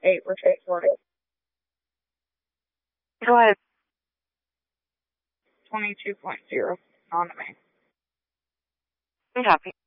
8 rotate for it. Go ahead. 22.0 on the main. I'm happy.